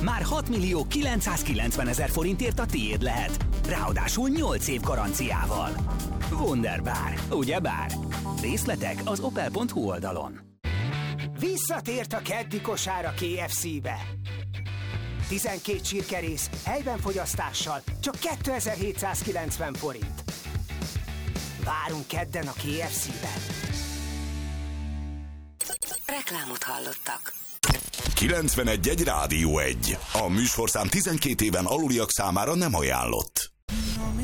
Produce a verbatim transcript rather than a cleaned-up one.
már hat millió kilencszázkilencvenezer forintért a tiéd lehet. Ráadásul nyolc év garanciával. Wunderbar, ugyebár? Részletek az opel pont hu oldalon. Visszatért a keddi kosár a ká ef cé-be. tizenkét csirkerész helyben fogyasztással csak kétezer-hétszázkilencven forint. Várunk kedden a ká ef cé-ben. Reklámot hallottak. kilencvenegy egy Rádió egy. A műsorszám tizenkét éven aluliak számára nem ajánlott.